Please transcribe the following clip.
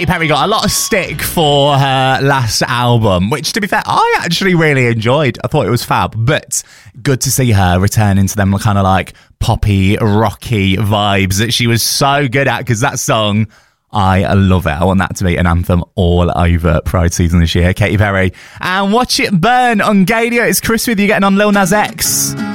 Katy Perry got a lot of stick for her last album, which, to be fair, I actually really enjoyed. I thought it was fab, but good to see her returning to them kind of like poppy, rocky vibes that she was so good at, because that song, I love it. I want that to be an anthem all over Pride season this year. Katy Perry. And Watch It Burn on Gadio. It's Chris with you, getting on Lil Nas X.